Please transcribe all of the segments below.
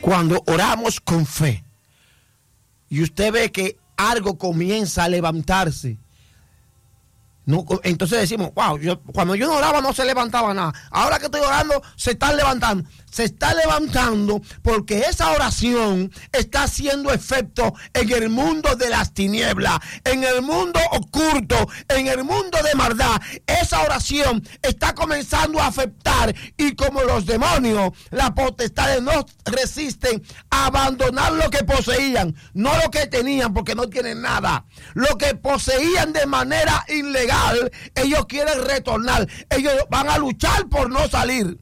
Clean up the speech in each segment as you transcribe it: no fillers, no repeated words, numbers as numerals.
Cuando oramos con fe y usted ve que algo comienza a levantarse, no, entonces decimos, wow, cuando yo no oraba no se levantaba nada. Ahora que estoy orando se está levantando. Se está levantando porque esa oración está haciendo efecto en el mundo de las tinieblas, en el mundo oculto, en el mundo de maldad. Esa oración está comenzando a afectar, y como los demonios, las potestades no resisten a abandonar lo que poseían, no lo que tenían, porque no tienen nada. Lo que poseían de manera ilegal, ellos quieren retornar. Ellos van a luchar por no salir.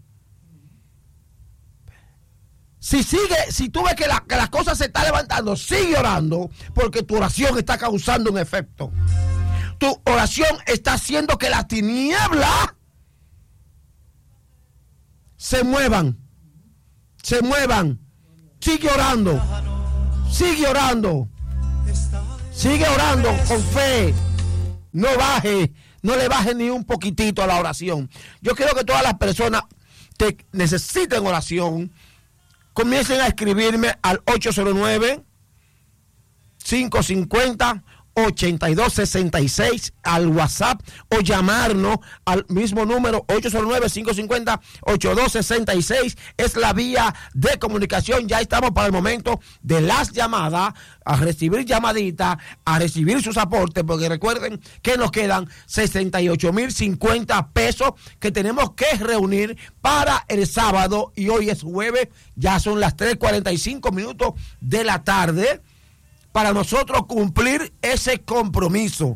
Si tú ves que las cosas se están levantando, sigue orando, porque tu oración está causando un efecto. Tu oración está haciendo que las tinieblas se muevan. Sigue orando. Sigue orando con fe. No le baje ni un poquitito a la oración. Yo quiero que todas las personas que necesiten oración comiencen a escribirme al 809-550-8266 al WhatsApp, o llamarnos al mismo número 809-550-8266. Es la vía de comunicación. Ya estamos para el momento de las llamadas, a recibir llamaditas, a recibir sus aportes, porque recuerden que nos quedan 68,050 pesos que tenemos que reunir para el sábado, y hoy es jueves, ya son las 3:45 de la tarde, para nosotros cumplir ese compromiso.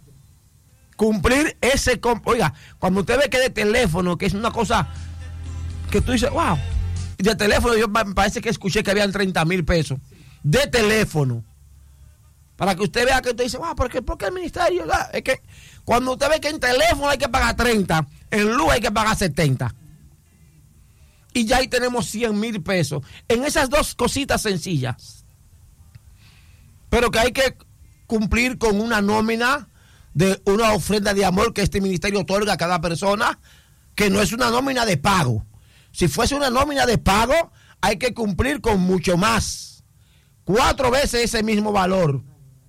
Oiga, cuando usted ve que de teléfono, que es una cosa que tú dices, wow, de teléfono yo me parece que escuché que habían 30,000 pesos. De teléfono. Para que usted vea que usted dice, wow, ¿por qué el ministerio? Es que cuando usted ve que en teléfono hay que pagar 30, en luz hay que pagar 70. Y ya ahí tenemos 100,000 pesos. En esas dos cositas sencillas. Pero que hay que cumplir con una nómina de una ofrenda de amor que este ministerio otorga a cada persona, que no es una nómina de pago. Si fuese una nómina de pago, hay que cumplir con mucho más. 4 veces ese mismo valor.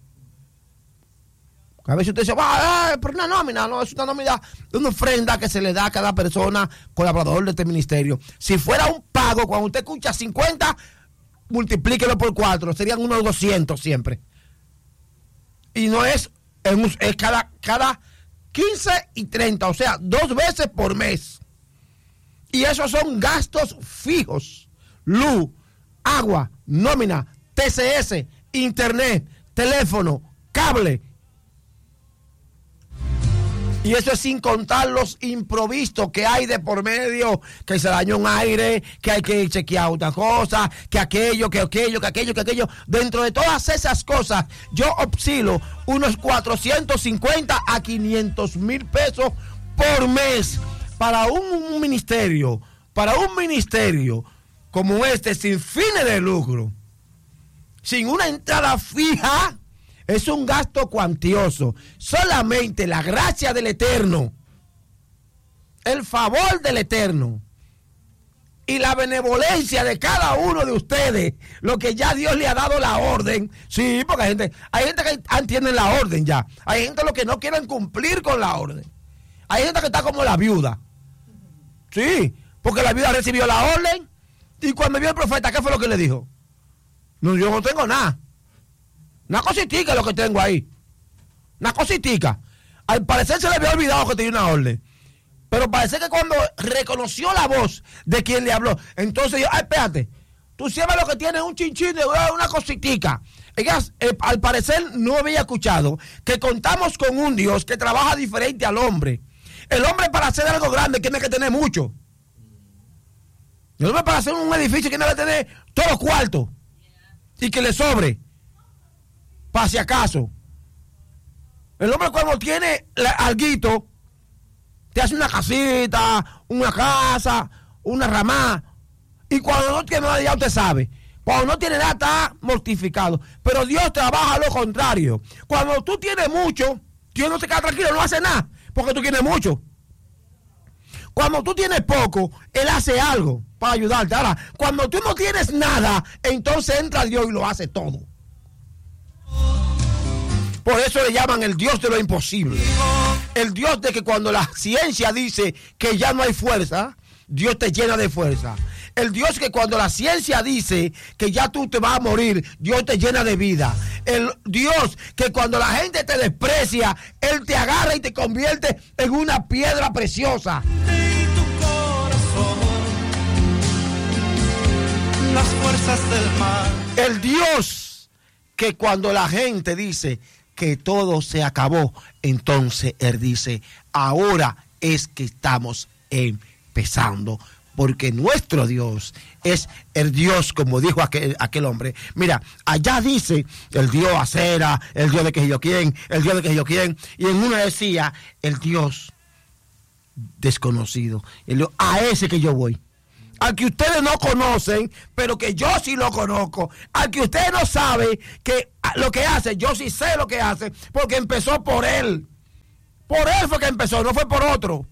A veces usted dice, pero una nómina, no, es una nómina de una ofrenda que se le da a cada persona colaborador de este ministerio. Si fuera un pago, cuando usted escucha 50, multiplíquelo por 4, serían unos 200 siempre. Y no es cada 15 y 30, o sea, 2 veces por mes. Y esos son gastos fijos: luz, agua, nómina, TCS, internet, teléfono, cable. Y eso es sin contar los improvistos que hay de por medio, que se dañó un aire, que hay que chequear otra cosa, que aquello. Dentro de todas esas cosas, yo oscilo unos 450 a 500,000 pesos por mes para un ministerio como este, sin fines de lucro, sin una entrada fija. Es un gasto cuantioso. Solamente la gracia del Eterno, el favor del Eterno y la benevolencia de cada uno de ustedes, lo que ya Dios le ha dado la orden. Sí, porque hay gente que entiende la orden ya. Hay gente lo que no quieren cumplir con la orden. Hay gente que está como la viuda. Sí, porque la viuda recibió la orden, y cuando vio el profeta, ¿qué fue lo que le dijo? No, yo no tengo nada. Una cositica es lo que tengo ahí. Una cositica. Al parecer se le había olvidado que tenía una orden. Pero parece que cuando reconoció la voz de quien le habló, entonces yo, espérate, tú siempre lo que tienes es un chinchín de una cositica. Ellas, al parecer no había escuchado que contamos con un Dios que trabaja diferente al hombre. El hombre, para hacer algo grande, tiene que tener mucho. El hombre, para hacer un edificio, tiene que tener todos los cuartos y que le sobre. Para si acaso. El hombre, cuando tiene alguito, te hace una casita, una casa, una ramá. Y cuando no tiene nada, ya usted sabe. Cuando no tiene nada, está mortificado. Pero Dios trabaja lo contrario. Cuando tú tienes mucho, Dios no se queda tranquilo, no hace nada, porque tú tienes mucho. Cuando tú tienes poco, Él hace algo. para ayudarte. Ahora, cuando tú no tienes nada, entonces entra Dios y lo hace todo. Por eso le llaman el Dios de lo imposible. El Dios de que cuando la ciencia dice que ya no hay fuerza, Dios te llena de fuerza. El Dios que cuando la ciencia dice que ya tú te vas a morir, Dios te llena de vida. El Dios que cuando la gente te desprecia, Él te agarra y te convierte en una piedra preciosa. Las fuerzas del mar. El Dios que cuando la gente dice que todo se acabó, entonces Él dice, ahora es que estamos empezando, porque nuestro Dios es el Dios, como dijo aquel hombre. Mira, allá dice el Dios acera, el Dios de que yo quién, el Dios de que yo quién, y en una decía el Dios desconocido, a ese que yo voy. Al que ustedes no conocen, pero que yo sí lo conozco. Al que ustedes no saben que lo que hace, yo sí sé lo que hace, porque empezó por Él. Por Él fue que empezó, no fue por otro.